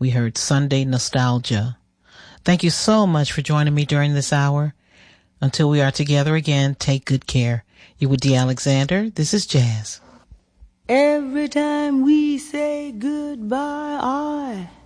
we heard Sunday Nostalgia. Thank you so much for joining me during this hour. Until we are together again, take good care. You with Dee Alexander. This is Jazz. Every time we say goodbye, I